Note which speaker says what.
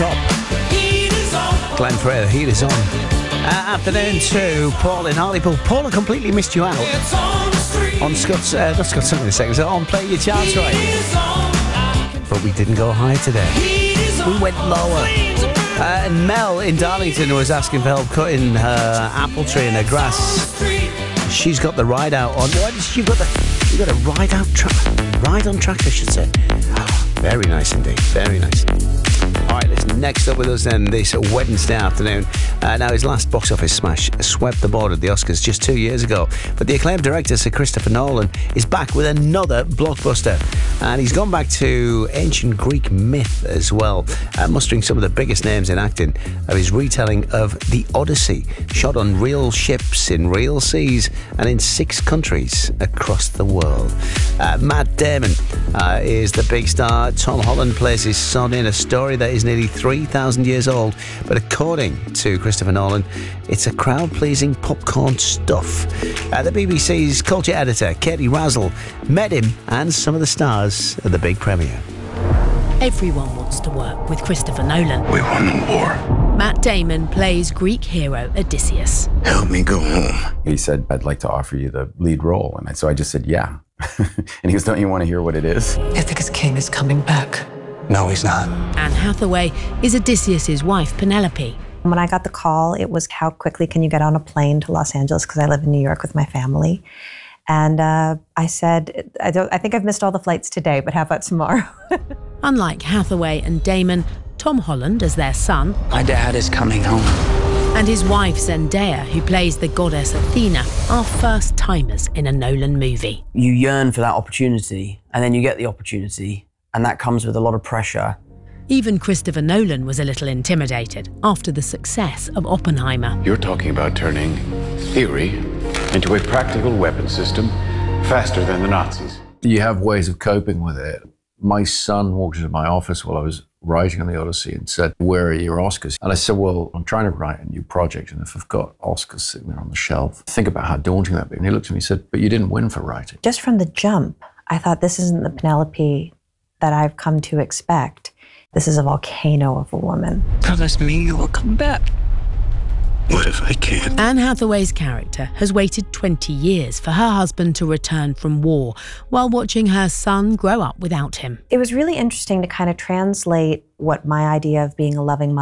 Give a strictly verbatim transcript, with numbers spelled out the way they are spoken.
Speaker 1: Cop. Glenn Frey, the heat is on. Uh, afternoon to Paul in Hartlepool. Paul, I completely missed you out on Scott's, uh, not Scott's something in a second, so on Play Your Charts Right. But we didn't go high today. We went lower. Uh, and Mel in Darlington was asking for help cutting her apple tree and her grass. She's got the ride out on. What is she got the? You got a ride out track, ride on track, I should say. Oh, very nice indeed. Very nice. All right, listen, next up with us then this Wednesday afternoon. Uh, now, his last box office smash swept the board at the Oscars just two years ago. But the acclaimed director, Sir Christopher Nolan, is back with another blockbuster. And he's gone back to ancient Greek myth as well, uh, mustering some of the biggest names in acting of his retelling of The Odyssey, shot on real ships in real seas and in six countries across the world. Uh, Matt Damon uh, is the big star. Tom Holland plays his son in a story that is nearly three thousand years old, but according to Christopher Nolan, it's a crowd-pleasing popcorn stuff. Uh, the B B C's culture editor, Katie Razzle, met him and some of the stars at the big premiere.
Speaker 2: Everyone wants to work with Christopher Nolan.
Speaker 3: We won the war.
Speaker 2: Matt Damon plays Greek hero Odysseus.
Speaker 3: Help me go home.
Speaker 4: He said, I'd like to offer you the lead role. And I, so I just said, yeah. And he goes, don't you want to hear what it is?
Speaker 5: Ithaca's king is coming back.
Speaker 3: No, he's not.
Speaker 2: Anne Hathaway is Odysseus' wife, Penelope.
Speaker 6: When I got the call, it was how quickly can you get on a plane to Los Angeles, because I live in New York with my family. And uh, I said, I, don't, I think I've missed all the flights today, but how about tomorrow?
Speaker 2: Unlike Hathaway and Damon, Tom Holland as their son,
Speaker 3: My dad is coming home.
Speaker 2: and his wife Zendaya, who plays the goddess Athena, are first-timers in a Nolan movie.
Speaker 7: You yearn for that opportunity, and then you get the opportunity, and that comes with a lot of pressure.
Speaker 2: Even Christopher Nolan was a little intimidated after the success of Oppenheimer.
Speaker 8: You're talking about turning theory into a practical weapon system faster than the Nazis.
Speaker 9: You have ways of coping with it. My son walked into my office while I was writing on the Odyssey and said, where are your Oscars? And I said, well, I'm trying to write a new project, and if I've got Oscars sitting there on the shelf, think about how daunting that'd be. And he looked at me and said, but you didn't win for writing.
Speaker 6: Just from the jump, I thought, this isn't the Penelope that I've come to expect. This is a volcano of a woman.
Speaker 5: Promise me you will come back.
Speaker 3: What if I can't?
Speaker 2: Anne Hathaway's character has waited twenty years for her husband to return from war while watching her son grow up without him.
Speaker 6: It was really interesting to kind of translate what my idea of being a loving mother